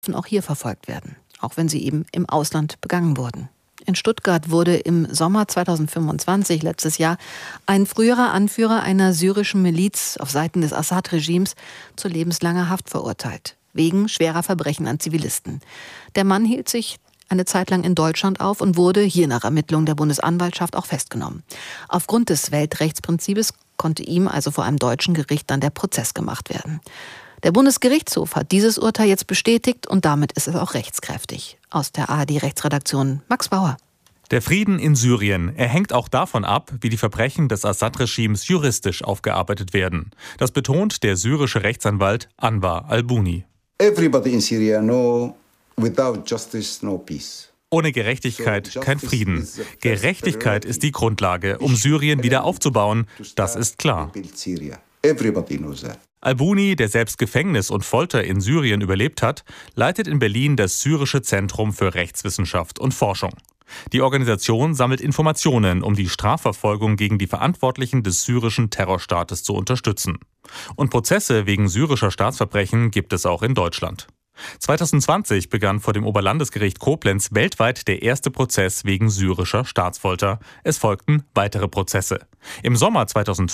auch hier verfolgt werden, auch wenn sie eben im Ausland begangen wurden. In Stuttgart wurde im Sommer 2025, letztes Jahr, ein früherer Anführer einer syrischen Miliz auf Seiten des Assad-Regimes zu lebenslanger Haft verurteilt, wegen schwerer Verbrechen an Zivilisten. Der Mann hielt sich eine Zeit lang in Deutschland auf und wurde, hier nach Ermittlung der Bundesanwaltschaft, auch festgenommen. Aufgrund des Weltrechtsprinzips konnte ihm also vor einem deutschen Gericht dann der Prozess gemacht werden. Der Bundesgerichtshof hat dieses Urteil jetzt bestätigt und damit ist es auch rechtskräftig. Aus der ARD-Rechtsredaktion Max Bauer. Der Frieden in Syrien, er hängt auch davon ab, wie die Verbrechen des Assad-Regimes juristisch aufgearbeitet werden. Das betont der syrische Rechtsanwalt Anwar al-Buni. Everybody in Syria know, without justice, no peace. Ohne Gerechtigkeit kein Frieden. Gerechtigkeit ist die Grundlage, um Syrien wieder aufzubauen. Das ist klar. Al-Buni, der selbst Gefängnis und Folter in Syrien überlebt hat, leitet in Berlin das Syrische Zentrum für Rechtswissenschaft und Forschung. Die Organisation sammelt Informationen, um die Strafverfolgung gegen die Verantwortlichen des syrischen Terrorstaates zu unterstützen. Und Prozesse wegen syrischer Staatsverbrechen gibt es auch in Deutschland. 2020 begann vor dem Oberlandesgericht Koblenz weltweit der erste Prozess wegen syrischer Staatsfolter. Es folgten weitere Prozesse. Im Sommer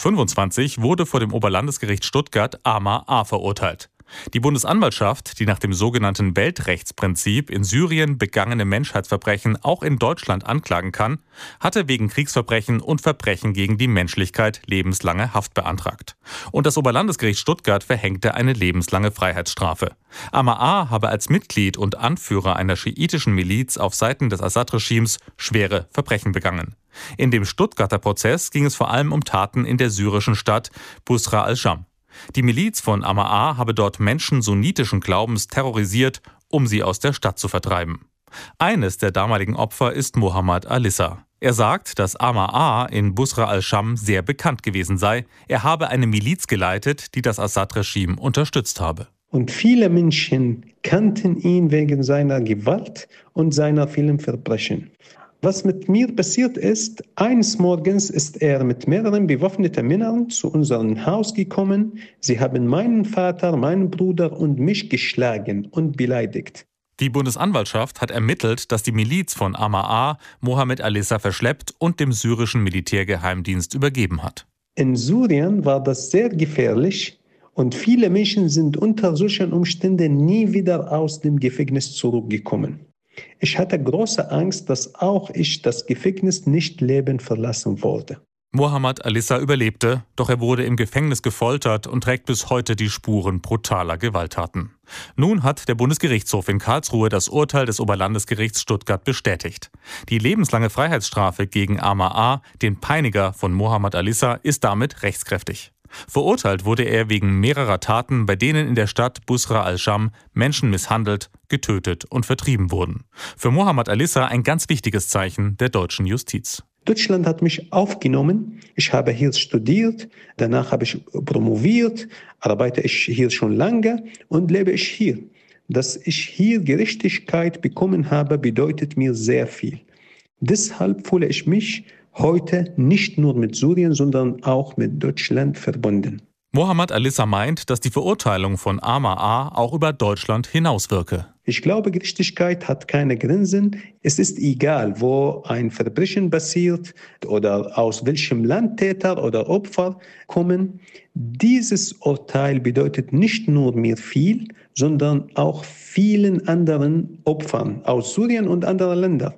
2025 wurde vor dem Oberlandesgericht Stuttgart Amar A. verurteilt. Die Bundesanwaltschaft, die nach dem sogenannten Weltrechtsprinzip in Syrien begangene Menschheitsverbrechen auch in Deutschland anklagen kann, hatte wegen Kriegsverbrechen und Verbrechen gegen die Menschlichkeit lebenslange Haft beantragt. Und das Oberlandesgericht Stuttgart verhängte eine lebenslange Freiheitsstrafe. Amar A. habe als Mitglied und Anführer einer schiitischen Miliz auf Seiten des Assad-Regimes schwere Verbrechen begangen. In dem Stuttgarter Prozess ging es vor allem um Taten in der syrischen Stadt Busra al-Sham. Die Miliz von Amar A. habe dort Menschen sunnitischen Glaubens terrorisiert, um sie aus der Stadt zu vertreiben. Eines der damaligen Opfer ist Mohammad Alissa. Er sagt, dass Amar A. in Busra al-Sham sehr bekannt gewesen sei. Er habe eine Miliz geleitet, die das Assad-Regime unterstützt habe. Und viele Menschen kannten ihn wegen seiner Gewalt und seiner vielen Verbrechen. Was mit mir passiert ist, eines Morgens ist er mit mehreren bewaffneten Männern zu unserem Haus gekommen. Sie haben meinen Vater, meinen Bruder und mich geschlagen und beleidigt. Die Bundesanwaltschaft hat ermittelt, dass die Miliz von Amar A. Mohammad Alissa verschleppt und dem syrischen Militärgeheimdienst übergeben hat. In Syrien war das sehr gefährlich und viele Menschen sind unter solchen Umständen nie wieder aus dem Gefängnis zurückgekommen. Ich hatte große Angst, dass auch ich das Gefängnis nicht lebend verlassen wollte. Mohammad Alissa überlebte, doch er wurde im Gefängnis gefoltert und trägt bis heute die Spuren brutaler Gewalttaten. Nun hat der Bundesgerichtshof in Karlsruhe das Urteil des Oberlandesgerichts Stuttgart bestätigt. Die lebenslange Freiheitsstrafe gegen Amar A., den Peiniger von Mohammad Alissa, ist damit rechtskräftig. Verurteilt wurde er wegen mehrerer Taten, bei denen in der Stadt Busra al-Sham Menschen misshandelt, getötet und vertrieben wurden. Für Mohammad Alissa ein ganz wichtiges Zeichen der deutschen Justiz. Deutschland hat mich aufgenommen. Ich habe hier studiert, danach habe ich promoviert, arbeite ich hier schon lange und lebe ich hier. Dass ich hier Gerechtigkeit bekommen habe, bedeutet mir sehr viel. Deshalb fühle ich mich heute nicht nur mit Syrien, sondern auch mit Deutschland verbunden. Mohammad Alissa meint, dass die Verurteilung von Amar A. auch über Deutschland hinauswirke. Ich glaube, Gerechtigkeit hat keine Grenzen. Es ist egal, wo ein Verbrechen passiert oder aus welchem Land Täter oder Opfer kommen. Dieses Urteil bedeutet nicht nur mir viel, sondern auch vielen anderen Opfern aus Syrien und anderen Ländern.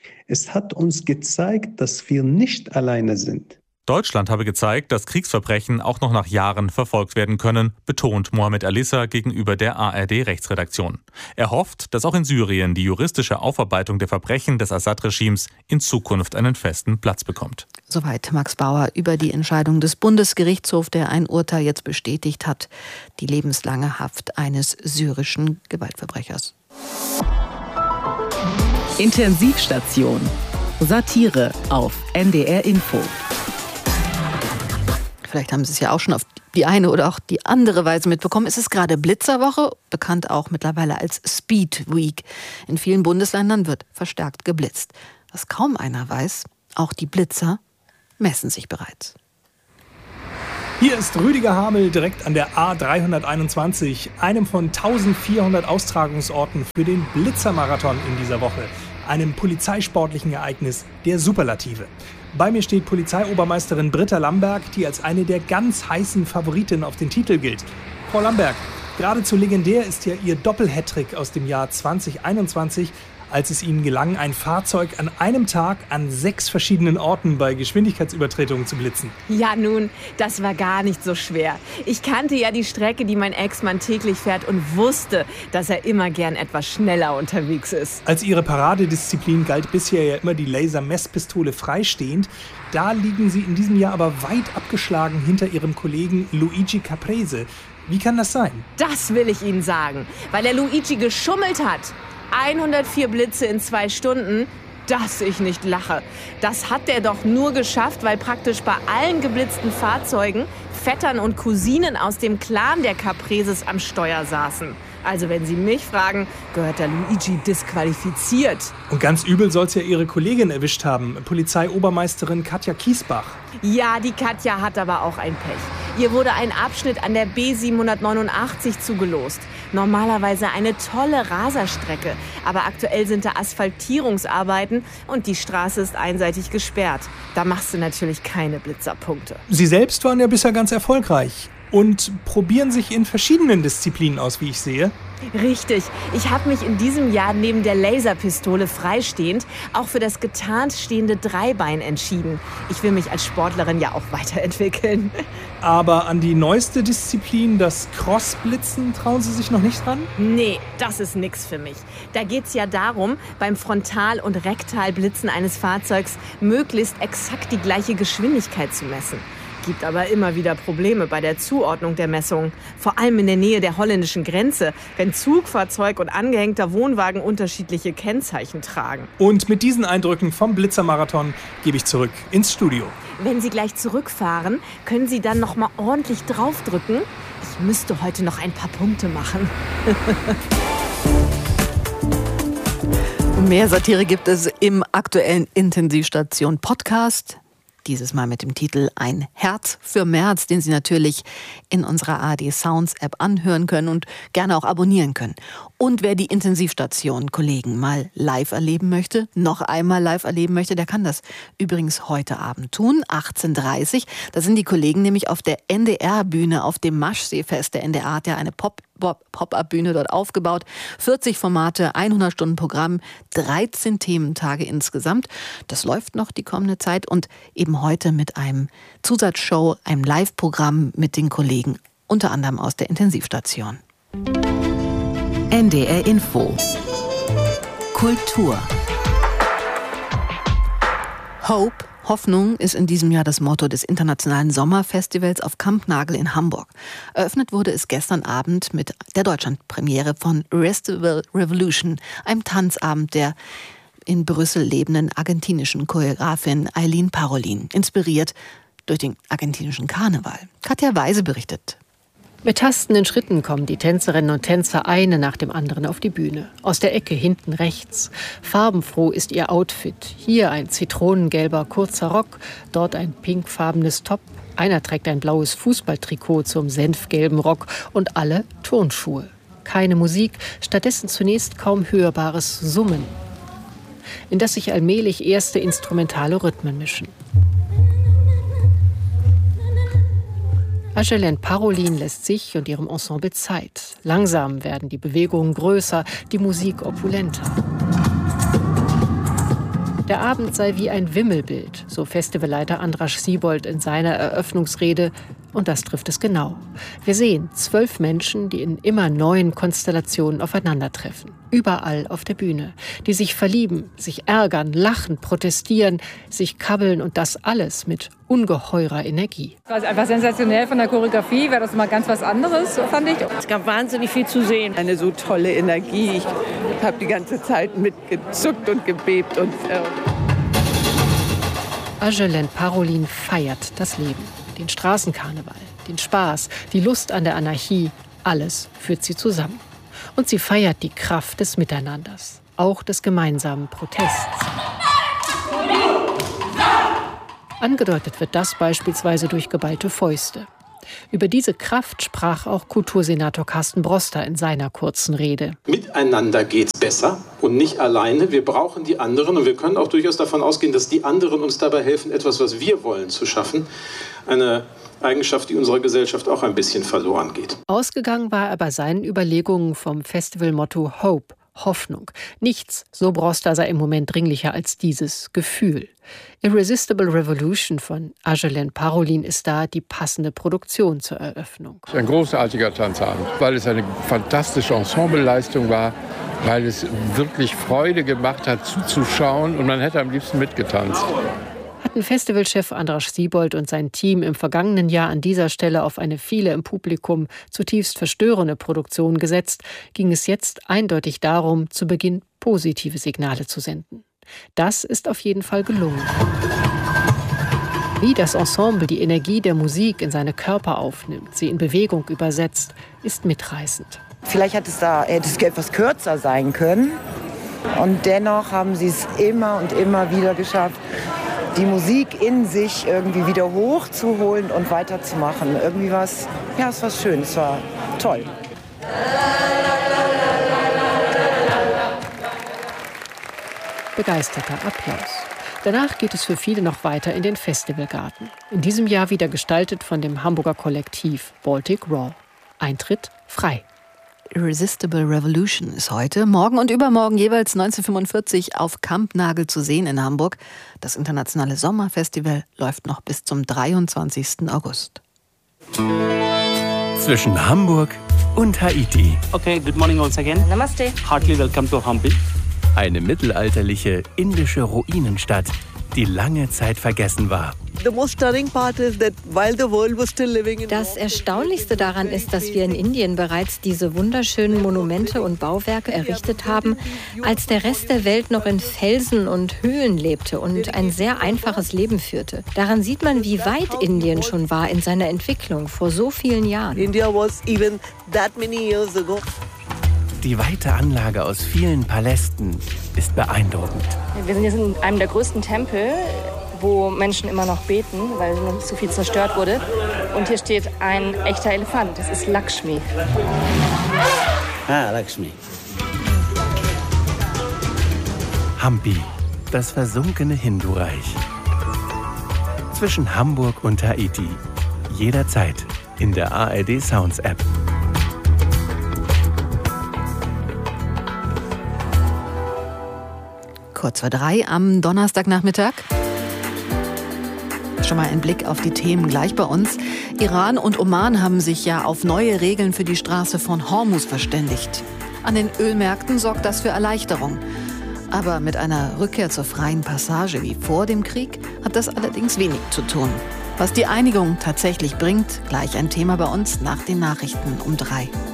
Es hat uns gezeigt, dass wir nicht alleine sind. Deutschland habe gezeigt, dass Kriegsverbrechen auch noch nach Jahren verfolgt werden können, betont Mohammad Alissa gegenüber der ARD-Rechtsredaktion. Er hofft, dass auch in Syrien die juristische Aufarbeitung der Verbrechen des Assad-Regimes in Zukunft einen festen Platz bekommt. Soweit Max Bauer über die Entscheidung des Bundesgerichtshofs, der ein Urteil jetzt bestätigt hat, die lebenslange Haft eines syrischen Gewaltverbrechers. Intensivstation. Satire auf NDR Info. Vielleicht haben Sie es ja auch schon auf die eine oder auch die andere Weise mitbekommen. Es ist gerade Blitzerwoche, bekannt auch mittlerweile als Speed Week. In vielen Bundesländern wird verstärkt geblitzt. Was kaum einer weiß, auch die Blitzer messen sich bereits. Hier ist Rüdiger Hamel direkt an der A321, einem von 1400 Austragungsorten für den Blitzermarathon in dieser Woche. Einem polizeisportlichen Ereignis der Superlative. Bei mir steht Polizeiobermeisterin Britta Lamberg, die als eine der ganz heißen Favoritinnen auf den Titel gilt. Frau Lamberg, geradezu legendär ist ja Ihr Doppel-Hattrick aus dem Jahr 2021, als es Ihnen gelang, ein Fahrzeug an einem Tag an 6 verschiedenen Orten bei Geschwindigkeitsübertretungen zu blitzen. Ja nun, das war gar nicht so schwer. Ich kannte ja die Strecke, die mein Ex-Mann täglich fährt und wusste, dass er immer gern etwas schneller unterwegs ist. Als Ihre Paradedisziplin galt bisher ja immer die Laser-Messpistole freistehend. Da liegen Sie in diesem Jahr aber weit abgeschlagen hinter Ihrem Kollegen Luigi Caprese. Wie kann das sein? Das will ich Ihnen sagen, weil der Luigi geschummelt hat. 104 Blitze in 2 Stunden, dass ich nicht lache. Das hat der doch nur geschafft, weil praktisch bei allen geblitzten Fahrzeugen Vettern und Cousinen aus dem Clan der Capreses am Steuer saßen. Also wenn Sie mich fragen, gehört der Luigi disqualifiziert. Und ganz übel soll es ja Ihre Kollegin erwischt haben, Polizeiobermeisterin Katja Kiesbach. Ja, die Katja hat aber auch ein Pech. Ihr wurde ein Abschnitt an der B789 zugelost. Normalerweise eine tolle Raserstrecke, aber aktuell sind da Asphaltierungsarbeiten und die Straße ist einseitig gesperrt. Da machst du natürlich keine Blitzerpunkte. Sie selbst waren ja bisher ganz erfolgreich und probieren sich in verschiedenen Disziplinen aus, wie ich sehe. Richtig. Ich habe mich in diesem Jahr neben der Laserpistole freistehend auch für das getarnt stehende Dreibein entschieden. Ich will mich als Sportlerin ja auch weiterentwickeln. Aber an die neueste Disziplin, das Crossblitzen, trauen Sie sich noch nicht ran? Nee, das ist nix für mich. Da geht's ja darum, beim Frontal- und Rektalblitzen eines Fahrzeugs möglichst exakt die gleiche Geschwindigkeit zu messen. Gibt aber immer wieder Probleme bei der Zuordnung der Messungen. Vor allem in der Nähe der holländischen Grenze, wenn Zugfahrzeug und angehängter Wohnwagen unterschiedliche Kennzeichen tragen. Und mit diesen Eindrücken vom Blitzermarathon gebe ich zurück ins Studio. Wenn Sie gleich zurückfahren, können Sie dann noch mal ordentlich draufdrücken. Ich müsste heute noch ein paar Punkte machen. Mehr Satire gibt es im aktuellen Intensivstation Podcast. Dieses Mal mit dem Titel Ein Herz für März, den Sie natürlich in unserer ARD Sounds App anhören können und gerne auch abonnieren können. Und wer die Intensivstation-Kollegen mal live erleben möchte, noch einmal live erleben möchte, der kann das übrigens heute Abend tun, 18:30 Uhr. Da sind die Kollegen nämlich auf der NDR-Bühne auf dem Maschseefest. Der NDR hat ja eine Pop-Up-Bühne dort aufgebaut. 40 Formate, 100 Stunden Programm, 13 Thementage insgesamt. Das läuft noch die kommende Zeit und eben heute mit einem Zusatzshow, einem Live-Programm mit den Kollegen, unter anderem aus der Intensivstation. NDR Info. Kultur. Hope, Hoffnung, ist in diesem Jahr das Motto des Internationalen Sommerfestivals auf Kampnagel in Hamburg. Eröffnet wurde es gestern Abend mit der Deutschlandpremiere von Restival Revolution, einem Tanzabend der in Brüssel lebenden argentinischen Choreografin Aileen Parolin, inspiriert durch den argentinischen Karneval. Katja Weise berichtet. Mit tastenden Schritten kommen die Tänzerinnen und Tänzer eine nach dem anderen auf die Bühne. Aus der Ecke hinten rechts. Farbenfroh ist ihr Outfit. Hier ein zitronengelber kurzer Rock, dort ein pinkfarbenes Top. Einer trägt ein blaues Fußballtrikot zum senfgelben Rock und alle Turnschuhe. Keine Musik, stattdessen zunächst kaum hörbares Summen, in das sich allmählich erste instrumentale Rhythmen mischen. Aileen Parolin lässt sich und ihrem Ensemble Zeit. Langsam werden die Bewegungen größer, die Musik opulenter. Der Abend sei wie ein Wimmelbild, so Festivalleiter Andras Siebold in seiner Eröffnungsrede. Und das trifft es genau. Wir sehen 12 Menschen, die in immer neuen Konstellationen aufeinandertreffen. Überall auf der Bühne. Die sich verlieben, sich ärgern, lachen, protestieren, sich kabbeln und das alles mit ungeheurer Energie. Es war einfach sensationell von der Choreografie, war das mal ganz was anderes, fand ich. Es gab wahnsinnig viel zu sehen. Eine so tolle Energie. Ich habe die ganze Zeit mitgezuckt und gebebt. Aileen Parolin feiert das Leben. Den Straßenkarneval, den Spaß, die Lust an der Anarchie, alles führt sie zusammen. Und sie feiert die Kraft des Miteinanders, auch des gemeinsamen Protests. Angedeutet wird das beispielsweise durch geballte Fäuste. Über diese Kraft sprach auch Kultursenator Carsten Broster in seiner kurzen Rede. Miteinander geht's besser und nicht alleine. Wir brauchen die anderen und wir können auch durchaus davon ausgehen, dass die anderen uns dabei helfen, etwas, was wir wollen, zu schaffen. Eine Eigenschaft, die unserer Gesellschaft auch ein bisschen verloren geht. Ausgegangen war er bei seinen Überlegungen vom Festivalmotto Hope, Hoffnung. Nichts, so Broster, sei im Moment dringlicher als dieses Gefühl. Irresistible Revolution von Argelin Parolin ist da die passende Produktion zur Eröffnung. Ein großartiger Tanzabend, weil es eine fantastische Ensembleleistung war, weil es wirklich Freude gemacht hat zuzuschauen und man hätte am liebsten mitgetanzt. Hatten Festivalchef Andras Siebold und sein Team im vergangenen Jahr an dieser Stelle auf eine viele im Publikum zutiefst verstörende Produktion gesetzt, ging es jetzt eindeutig darum, zu Beginn positive Signale zu senden. Das ist auf jeden Fall gelungen. Wie das Ensemble die Energie der Musik in seine Körper aufnimmt, sie in Bewegung übersetzt, ist mitreißend. Vielleicht hätte es etwas kürzer sein können. Und dennoch haben sie es immer und immer wieder geschafft, die Musik in sich irgendwie wieder hochzuholen und weiterzumachen. Irgendwie war es war schön, es war toll. Begeisterter Applaus. Danach geht es für viele noch weiter in den Festivalgarten. In diesem Jahr wieder gestaltet von dem Hamburger Kollektiv Baltic Raw. Eintritt frei. Irresistible Revolution ist heute, morgen und übermorgen jeweils 19:45 auf Kampnagel zu sehen in Hamburg. Das internationale Sommerfestival läuft noch bis zum 23. August. Zwischen Hamburg und Haiti. Okay, good morning once again. Namaste. Heartily welcome to Hampi. Eine mittelalterliche indische Ruinenstadt, die lange Zeit vergessen war. Das Erstaunlichste daran ist, dass wir in Indien bereits diese wunderschönen Monumente und Bauwerke errichtet haben, als der Rest der Welt noch in Felsen und Höhlen lebte und ein sehr einfaches Leben führte. Daran sieht man, wie weit Indien schon war in seiner Entwicklung vor so vielen Jahren. Die weite Anlage aus vielen Palästen ist beeindruckend. Wir sind jetzt in einem der größten Tempel, wo Menschen immer noch beten, weil noch nicht so viel zerstört wurde. Und hier steht ein echter Elefant. Das ist Lakshmi. Lakshmi. Hampi, das versunkene Hindu-Reich. Zwischen Hamburg und Haiti. Jederzeit in der ARD Sounds App. Kurz vor 3 am Donnerstagnachmittag. Schon mal ein Blick auf die Themen gleich bei uns. Iran und Oman haben sich ja auf neue Regeln für die Straße von Hormuz verständigt. An den Ölmärkten sorgt das für Erleichterung. Aber mit einer Rückkehr zur freien Passage wie vor dem Krieg hat das allerdings wenig zu tun. Was die Einigung tatsächlich bringt, gleich ein Thema bei uns nach den Nachrichten um 3.